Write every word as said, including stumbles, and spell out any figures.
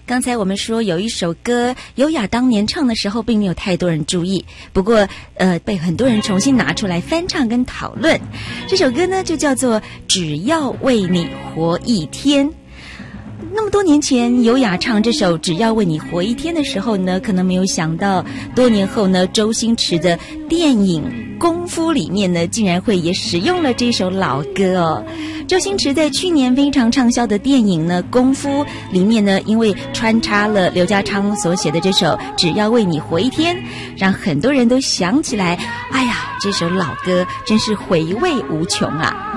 刚才我们说有一首歌，优雅当年唱的时候并没有太多人注意，不过呃，被很多人重新拿出来翻唱跟讨论。这首歌呢就叫做《只要为你活一天》。那么多年前，优雅唱这首《只要为你活一天》的时候呢，可能没有想到，多年后呢，周星驰的电影《功夫》里面呢，竟然会也使用了这首老歌哦。周星驰在去年非常畅销的电影呢《功夫》里面呢，因为穿插了刘家昌所写的这首《只要为你活一天》，让很多人都想起来，哎呀，这首老歌真是回味无穷啊。